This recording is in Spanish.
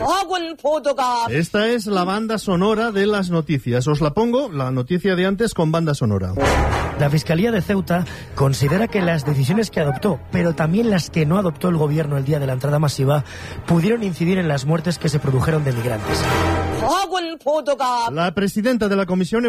Esta es la banda sonora de las noticias. Os la pongo, la noticia de antes con banda sonora. La Fiscalía de Ceuta considera que las decisiones que adoptó, pero también las que no adoptó el gobierno el día de la entrada masiva, pudieron incidir en las muertes que se produjeron de migrantes. La presidenta de la Comisión